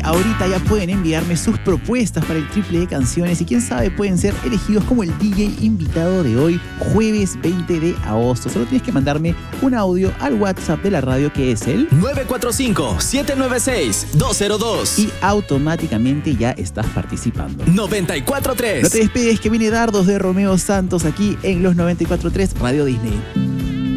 ahorita ya pueden enviarme sus propuestas para el triple de canciones y quién sabe pueden ser elegidos como el DJ invitado de hoy, jueves 20 de agosto. Solo tienes que mandarme un audio al WhatsApp de la radio que es el 945-796-202 y automáticamente ya estás participando. 94.3. No te despegues que viene Dardos de Romeo Santos aquí en los 94.3 Radio Disney.